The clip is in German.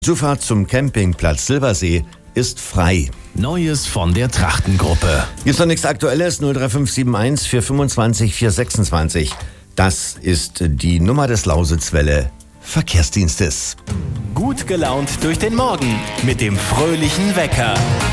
Zufahrt zum Campingplatz Silbersee ist frei. Neues von der Trachtengruppe. Gibt's noch nichts Aktuelles? 03571 425 426. Das ist die Nummer des Lausitzwelle Verkehrsdienstes. Gut gelaunt durch den Morgen mit dem fröhlichen Wecker.